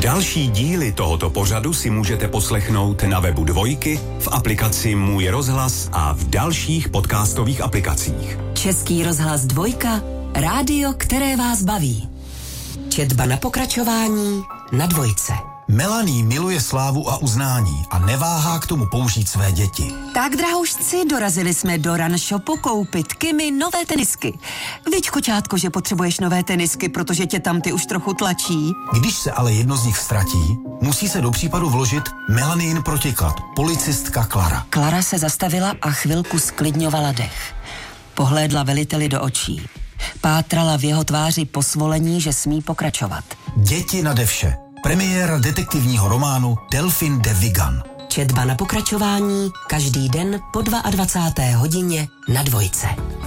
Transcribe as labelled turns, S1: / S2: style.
S1: Další díly tohoto pořadu si můžete poslechnout na webu Dvojky, v aplikaci Můj rozhlas a v dalších podcastových aplikacích.
S2: Český rozhlas Dvojka, rádio, které vás baví. Četba na pokračování na Dvojce.
S3: Melanie miluje slávu a uznání a neváhá k tomu použít své děti.
S2: Tak, drahoušci, dorazili jsme do Run Shopu koupit Kimi nové tenisky. Viď, kočátko, že potřebuješ nové tenisky, protože tě tam ty už trochu tlačí.
S3: Když se ale jedno z nich ztratí, musí se do případu vložit Melanin protiklad, policistka Klara.
S2: Klara se zastavila a chvilku sklidňovala dech. Pohlédla veliteli do očí. Pátrala v jeho tváři po svolení, že smí pokračovat.
S3: Děti nade vše. Premiéra detektivního románu Delphine de Vigan.
S2: Četba na pokračování každý den po 22. hodině na Dvojce.